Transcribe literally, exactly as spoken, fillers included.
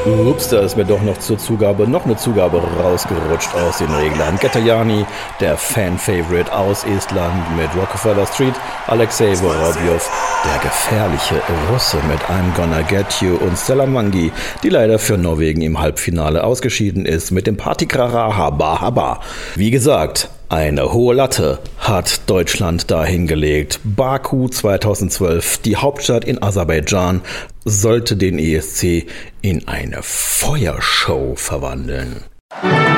Ups, da ist mir doch noch zur Zugabe noch eine Zugabe rausgerutscht aus den Reglern. Gettayani, der Fan-Favorite aus Estland mit Rockefeller Street, Alexei Vorobjov, der gefährliche Russe mit I'm Gonna Get You und Stella Mangi, die leider für Norwegen im Halbfinale ausgeschieden ist mit dem Partikrara Haba Haba. Wie gesagt, eine hohe Latte hat Deutschland dahingelegt. Baku zweitausendzwölf, die Hauptstadt in Aserbaidschan, sollte den E S C in eine Feuershow verwandeln.